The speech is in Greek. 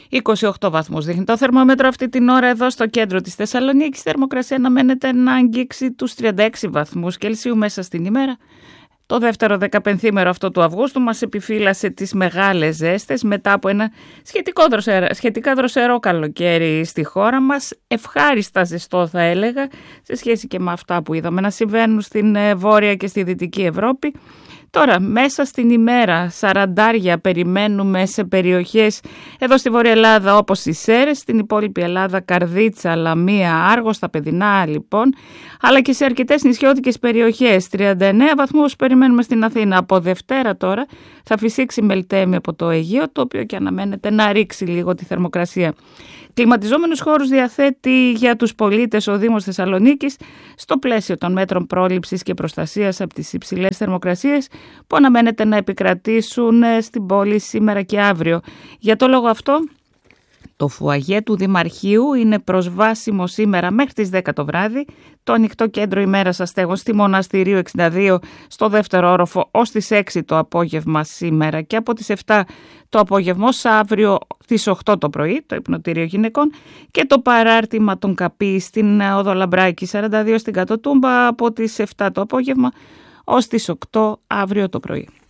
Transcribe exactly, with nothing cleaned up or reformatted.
είκοσι οκτώ βαθμούς δείχνει το θερμόμετρο αυτή την ώρα εδώ στο κέντρο της Θεσσαλονίκης. Η θερμοκρασία αναμένεται να αγγίξει τους τριάντα έξι βαθμούς Κελσίου μέσα στην ημέρα. Το δεύτερο δεκαπενθήμερο αυτό του Αυγούστου μας επιφύλασε τις μεγάλες ζέστες μετά από ένα σχετικό δροσερό, σχετικά δροσερό καλοκαίρι στη χώρα μας. Ευχάριστα ζεστό θα έλεγα σε σχέση και με αυτά που είδαμε να συμβαίνουν στην Βόρεια και στη Δυτική Ευρώπη. Τώρα, μέσα στην ημέρα, σαραντάρια περιμένουμε σε περιοχές εδώ στη Βόρεια Ελλάδα όπως οι Σέρρες, στην υπόλοιπη Ελλάδα Καρδίτσα, Λαμία, Άργος, τα Παιδινά λοιπόν, αλλά και σε αρκετές νησιώτικες περιοχές. τριάντα εννέα βαθμούς περιμένουμε στην Αθήνα. Από Δευτέρα τώρα θα φυσήξει μελτέμι από το Αιγαίο, το οποίο και αναμένεται να ρίξει λίγο τη θερμοκρασία. Κλιματιζόμενους χώρους διαθέτει για τους πολίτες ο Δήμος Θεσσαλονίκης στο πλαίσιο των μέτρων πρόληψης και προστασίας από τις υψηλές θερμοκρασίες που αναμένεται να επικρατήσουν στην πόλη σήμερα και αύριο. Για το λόγο αυτό, το φουαγέ του Δημαρχείου είναι προσβάσιμο σήμερα μέχρι τις δέκα το βράδυ. Το ανοιχτό κέντρο ημέρας αστέγων στη Μοναστηρίου εξήντα δύο στο δεύτερο όροφο ως τις έξι το απόγευμα σήμερα και από τις επτά το απόγευμα ως αύριο τις οκτώ το πρωί, το υπνοτήριο γυναικών, και το παράρτημα των Καπί στην Οδό Λαμπράκη σαράντα δύο στην Κατοτούμπα από τις επτά το απόγευμα ως τις οκτώ αύριο το πρωί.